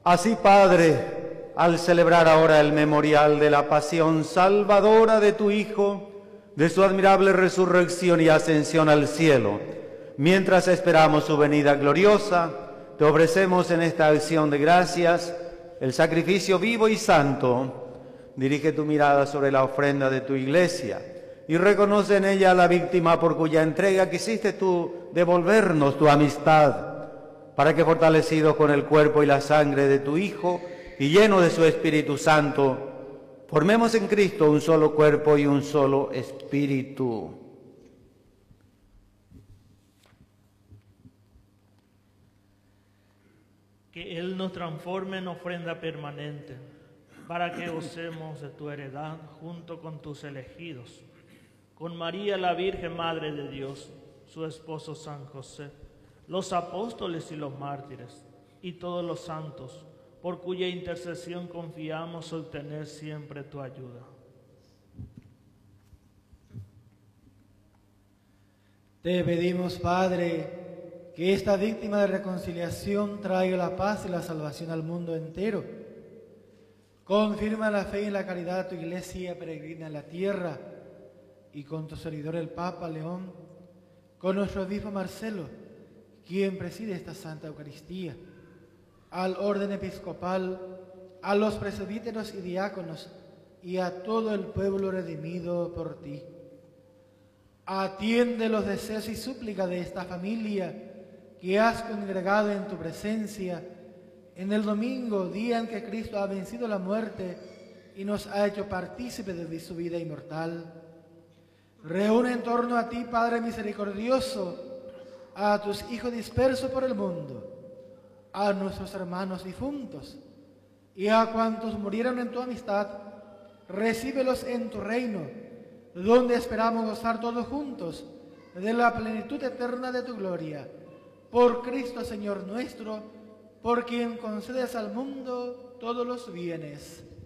Así, Padre, al celebrar ahora el memorial de la pasión salvadora de tu Hijo, de su admirable resurrección y ascensión al cielo, mientras esperamos su venida gloriosa, te ofrecemos en esta acción de gracias el sacrificio vivo y santo. Dirige tu mirada sobre la ofrenda de tu iglesia y reconoce en ella a la víctima por cuya entrega quisiste tú devolvernos tu amistad, para que fortalecidos con el cuerpo y la sangre de tu Hijo y lleno de su Espíritu Santo, formemos en Cristo un solo cuerpo y un solo espíritu. Que Él nos transforme en ofrenda permanente, para que gocemos de tu heredad junto con tus elegidos, con María la Virgen Madre de Dios, su esposo San José, los apóstoles y los mártires, y todos los santos, por cuya intercesión confiamos obtener siempre tu ayuda. Te pedimos, Padre, que esta víctima de reconciliación traiga la paz y la salvación al mundo entero. Confirma la fe y la caridad de tu iglesia peregrina en la tierra, y con tu servidor el Papa León, con nuestro obispo Marcelo, quien preside esta Santa Eucaristía, al orden episcopal, a los presbíteros y diáconos, y a todo el pueblo redimido por ti. Atiende los deseos y súplicas de esta familia que has congregado en tu presencia en el domingo, día en que Cristo ha vencido la muerte y nos ha hecho partícipes de su vida inmortal. Reúne en torno a ti, Padre misericordioso, a tus hijos dispersos por el mundo, a nuestros hermanos difuntos y a cuantos murieron en tu amistad. Recíbelos en tu reino, donde esperamos gozar todos juntos de la plenitud eterna de tu gloria. Por Cristo Señor nuestro, por quien concedes al mundo todos los bienes.